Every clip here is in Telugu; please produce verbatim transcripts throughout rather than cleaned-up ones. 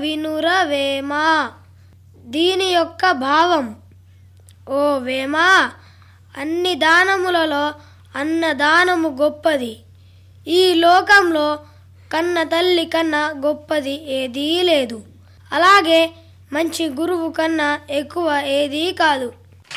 వినురవేమ. దీని యొక్క భావం: ఓ వేమ, అన్ని దానములలో అన్నదానము గొప్పది. ఈ లోకంలో కన్న తల్లి కన్నా గొప్పది ఏదీ లేదు. అలాగే మంచి గురువు కన్నా ఎక్కువ ఏదీ కాదు.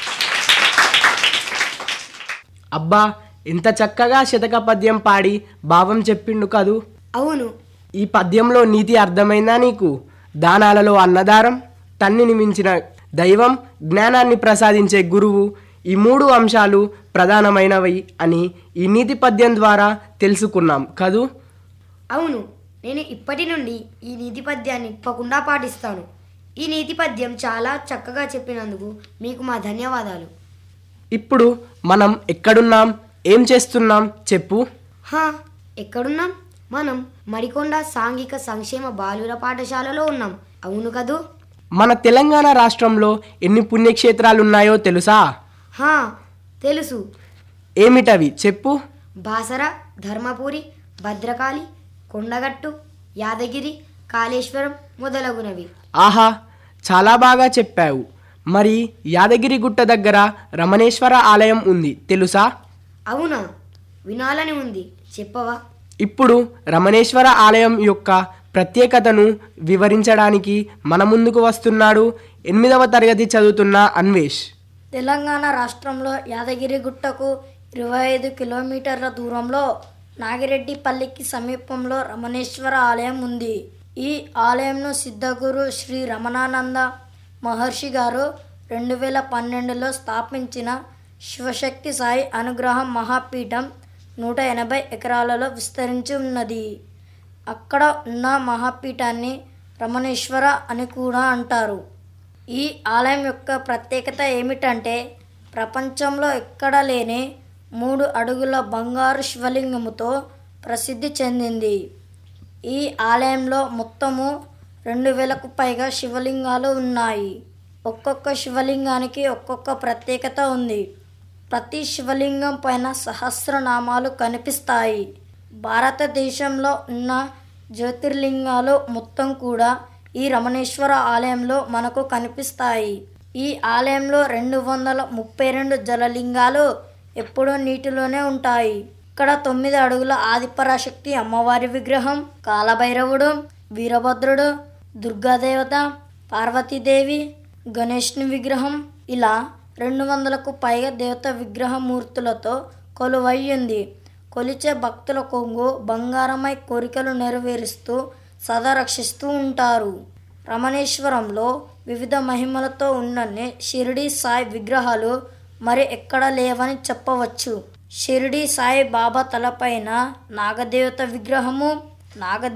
అబ్బా, ఇంత చక్కగా శతక పద్యం పాడి భావం చెప్పిండు కదూ. అవును. ఈ పద్యంలో నీతి అర్థమైందా నీకు? దానాలలో అన్నదానం, తన్నిని మించిన దైవం, జ్ఞానాన్ని ప్రసాదించే గురువు, ఈ మూడు అంశాలు ప్రధానమైనవి అని ఈ నీతి పద్యం ద్వారా తెలుసుకున్నాం కదూ. అవును, నేను ఇప్పటి నుండి ఈ నీతి పద్యాన్ని తప్పకుండా పాటిస్తాను. ఈ నీతి పద్యం చాలా చక్కగా చెప్పినందుకు మీకు మా ధన్యవాదాలు. ఇప్పుడు మనం ఎక్కడున్నాం, ఏం చేస్తున్నాం చెప్పు. హా, ఎక్కడున్నాం? మనం మడికొండ సాంఘిక సంక్షేమ బాలుర పాఠశాలలో ఉన్నాం. అవును కదూ. మన తెలంగాణ రాష్ట్రంలో ఎన్ని పుణ్యక్షేత్రాలున్నాయో తెలుసా? హా, తెలుసు. ఏమిటవి చెప్పు. బాసర, ధర్మపురి, భద్రకాళి, కొండగట్టు, యాదగిరి, కాళేశ్వరం మొదలగునవి. ఆహా, చాలా బాగా చెప్పావు. మరి యాదగిరి గుట్ట దగ్గర రమణేశ్వర ఆలయం ఉంది తెలుసా? అవునా, వినాలని ఉంది, చెప్పవా? ఇప్పుడు రమణేశ్వర ఆలయం యొక్క ప్రత్యేకతను వివరించడానికి మన ముందుకు వస్తున్నాడు ఎనిమిదవ తరగతి చదువుతున్న అన్వేష్. తెలంగాణ రాష్ట్రంలో యాదగిరి గుట్టకు ఇరవై ఐదు కిలోమీటర్ల దూరంలో నాగిరెడ్డిపల్లికి సమీపంలో రమణేశ్వర ఆలయం ఉంది. ఈ ఆలయంను సిద్ధగురు శ్రీ రమణానంద మహర్షి గారు రెండు వేల పన్నెండులో స్థాపించిన శివశక్తి సాయి అనుగ్రహం మహాపీఠం నూట ఎనభై ఎకరాలలో విస్తరించి ఉన్నది. అక్కడ ఉన్న మహాపీఠాన్ని రమణేశ్వర అని కూడా అంటారు. ఈ ఆలయం యొక్క ప్రత్యేకత ఏమిటంటే ప్రపంచంలో ఎక్కడ లేని మూడు అడుగుల బంగారు శివలింగముతో ప్రసిద్ధి చెందింది. ఈ ఆలయంలో మొత్తము రెండు వేలకు పైగా శివలింగాలు ఉన్నాయి. ఒక్కొక్క శివలింగానికి ఒక్కొక్క ప్రత్యేకత ఉంది. ప్రతి శివలింగం పైన సహస్రనామాలు కనిపిస్తాయి. భారతదేశంలో ఉన్న జ్యోతిర్లింగాలు మొత్తం కూడా ఈ రమణేశ్వర ఆలయంలో మనకు కనిపిస్తాయి. ఈ ఆలయంలో రెండు వందల ముప్పై రెండు జలలింగాలు ఎప్పుడూ నీటిలోనే ఉంటాయి. ఇక్కడ తొమ్మిది అడుగుల ఆదిపరాశక్తి అమ్మవారి విగ్రహం, కాలభైరవుడు, వీరభద్రుడు, దుర్గాదేవత, పార్వతీదేవి, గణేష్ని విగ్రహం, ఇలా రెండు వందలకు పైగా దేవత విగ్రహ మూర్తులతో కొలువయ్యింది. కొలిచే భక్తుల కొంగు బంగారమై కోరికలు నెరవేరుస్తూ సదా రక్షిస్తూ ఉంటారు. రమణేశ్వరంలో వివిధ మహిమలతో ఉన్నన్ని షిరిడి సాయి విగ్రహాలు మరి ఎక్కడ లేవని చెప్పవచ్చు. షిరిడి సాయి బాబా తలపైన నాగదేవత విగ్రహము, నాగదే